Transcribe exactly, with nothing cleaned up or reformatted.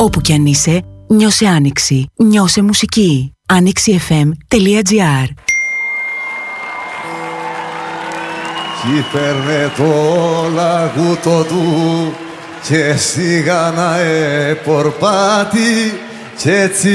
Όπου κι αν είσαι, νιώσε Άνοιξη. Νιώσε μουσική. άνοιξη εφ εμ τελεία τζι άρ. Κι παίρνε το λαγούτο του και σιγά να επορπάτη κι έτσι